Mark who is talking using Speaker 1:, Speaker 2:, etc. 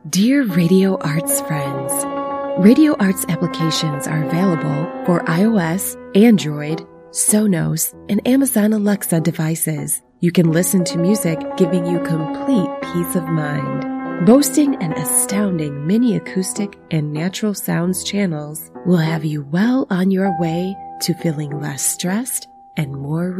Speaker 1: Dear Radio Arts friends, Radio Arts applications are available for iOS, Android, Sonos, and Amazon Alexa devices. You can listen to music giving you complete peace of mind. Boasting an astounding mini acoustic and natural sounds channels will have you well on your way to feeling less stressed and more